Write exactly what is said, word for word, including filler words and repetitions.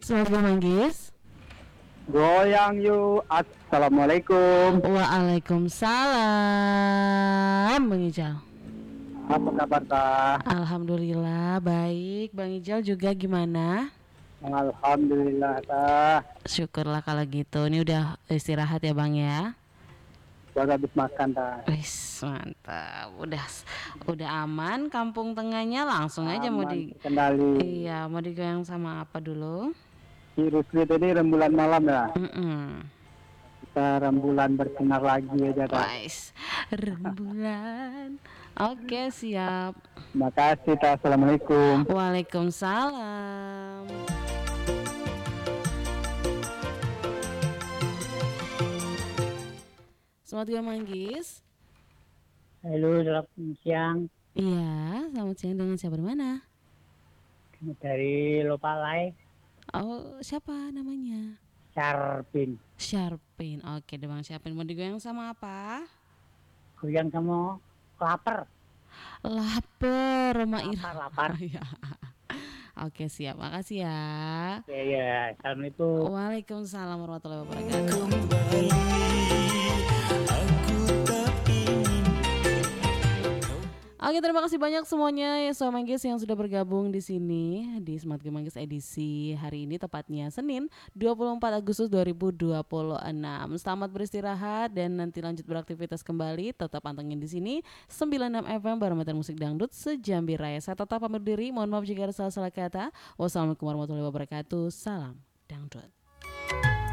Selamat Manggis. Goyang yuk. Assalamualaikum. Waalaikumsalam Bang Ijal. Apa kabar kak? Alhamdulillah baik. Bang Ijal juga gimana? Alhamdulillah kak. Syukurlah kalau gitu. Ini udah istirahat ya Bang ya. Baru habis makan kak. Wis mantap. Udah udah aman kampung tengahnya, langsung aja mau Aman, di terkendali. Iya, mau digoyang sama apa dulu? Virus itu ini rembulan malam ya. Mm-mm. Kita rembulan bersinar lagi aja kak. Wais, rembulan. Oke, siap. Makasih kak. Assalamualaikum. Waalaikumsalam. Selamat siang Manggis. Halo, selamat siang. Iya, selamat siang, dengan siapa di mana? Dari Lopalai, Oh, siapa namanya? Syarpin. Syarpin. Oke, deh Bang Syarpin. Mau digoyang sama apa? Goyang kamu lapar. Lapar, Mak Ira. Lapar, lapar. Ya. Oke, siap. Makasih ya. Ya, ya. Assalamualaikum. Waalaikumsalam warahmatullahi wabarakatuh. Kembali aku tak ingin. Oke, terima kasih banyak semuanya ya Sobat Manggis yang sudah bergabung di sini di Smart Game Manggis edisi hari ini, tepatnya Senin dua puluh empat Agustus dua ribu dua puluh enam. Selamat beristirahat dan nanti lanjut beraktivitas kembali. Tetap pantengin di sini sembilan puluh enam F M Barometer Musik Dangdut Sejambi Raya. Saya tetap pamit diri. Mohon maaf jika ada salah-salah kata. Wassalamualaikum warahmatullahi wabarakatuh. Salam dangdut.